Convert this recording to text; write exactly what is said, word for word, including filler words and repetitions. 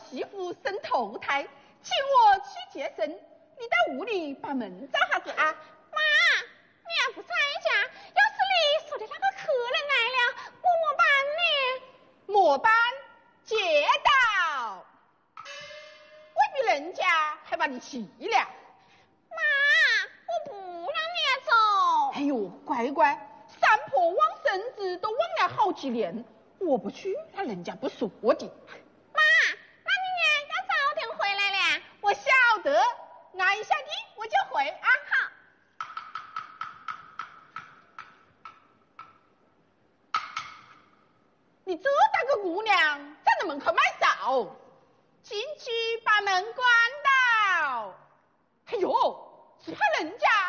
媳妇生头胎，请我去接生，你到屋里把门罩下子啊。 妈，你也不在家，要是你说的那个客人来了，我么办呢？ 莫办，接到。未必人家还把你弃了。 妈，我不让你走。 哎呦，乖乖，三婆望孙子都望了好几年，我不去，那人家不说的。 妈，那你呢？要早点回来了。 我晓得，按一下地我就回啊。 好。 你这大个姑娘站在门口卖枣，进去把门关到。哎呦，只怕人家